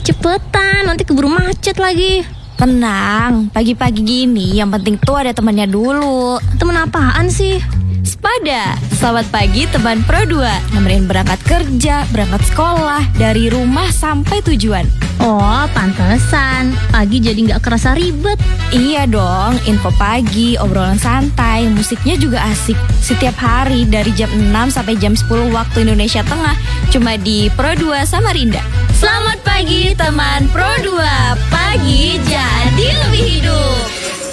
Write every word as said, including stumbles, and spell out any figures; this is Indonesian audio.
cepetan, nanti keburu macet lagi. Tenang, pagi-pagi gini yang penting tuh ada temannya dulu. Temen apaan sih? Spada, selamat pagi teman Pro dua. Nemenin berangkat kerja, berangkat sekolah, dari rumah sampai tujuan. Oh, pantesan. Pagi jadi gak kerasa ribet. Iya dong, info pagi, obrolan santai, musiknya juga asik. Setiap hari dari jam enam sampai jam sepuluh waktu Indonesia Tengah. Cuma di Pro dua Samarinda. Selamat pagi teman Pro dua. Pagi jadi lebih hidup.